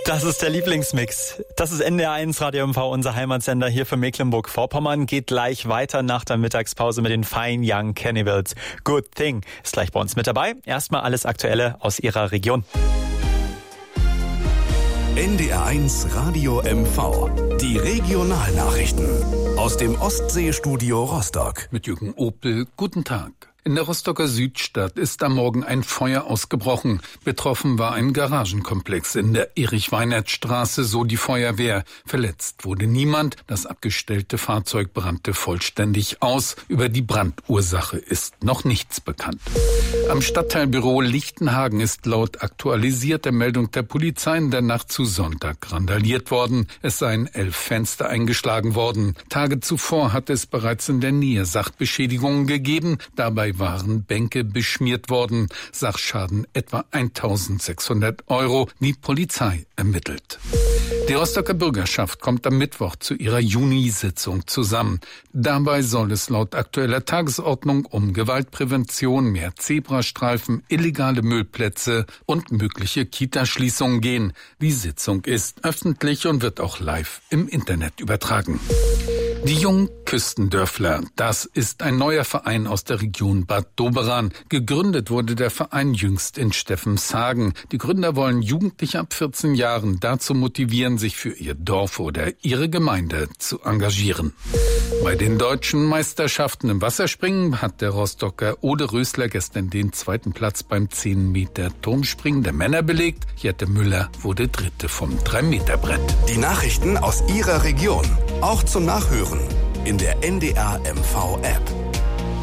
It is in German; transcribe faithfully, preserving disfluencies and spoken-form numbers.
Das ist der Lieblingsmix. Das ist N D R eins Radio M V, unser Heimatsender hier für Mecklenburg-Vorpommern. Geht gleich weiter nach der Mittagspause mit den Fine Young Cannibals. Good Thing ist gleich bei uns mit dabei. Erstmal alles Aktuelle aus Ihrer Region. N D R eins Radio M V. Die Regionalnachrichten aus dem Ostseestudio Rostock. Mit Jürgen Opel, guten Tag. In der Rostocker Südstadt ist am Morgen ein Feuer ausgebrochen. Betroffen war ein Garagenkomplex in der Erich-Weinert-Straße, so die Feuerwehr. Verletzt wurde niemand. Das abgestellte Fahrzeug brannte vollständig aus. Über die Brandursache ist noch nichts bekannt. Am Stadtteilbüro Lichtenhagen ist laut aktualisierter Meldung der Polizei in der Nacht zu Sonntag randaliert worden. Es seien elf Fenster eingeschlagen worden. Tage zuvor hat es bereits in der Nähe Sachbeschädigungen gegeben. Dabei waren Bänke beschmiert worden. Sachschaden etwa eintausendsechshundert Euro. Die Polizei ermittelt. Die Rostocker Bürgerschaft kommt am Mittwoch zu ihrer Juni-Sitzung zusammen. Dabei soll es laut aktueller Tagesordnung um Gewaltprävention, mehr Zebrastreifen, illegale Müllplätze und mögliche Kitaschließungen gehen. Die Sitzung ist öffentlich und wird auch live im Internet übertragen. Die jungen Küstendörfler, das ist ein neuer Verein aus der Region Bad Doberan. Gegründet wurde der Verein jüngst in Steffenshagen. Die Gründer wollen Jugendliche ab vierzehn Jahren dazu motivieren, sich für ihr Dorf oder ihre Gemeinde zu engagieren. Bei den deutschen Meisterschaften im Wasserspringen hat der Rostocker Ode Rösler gestern den zweiten Platz beim zehn Meter Turmspringen der Männer belegt. Jette Müller wurde Dritte vom drei Meter Brett. Die Nachrichten aus Ihrer Region, auch zum Nachhören in der N D R M V App.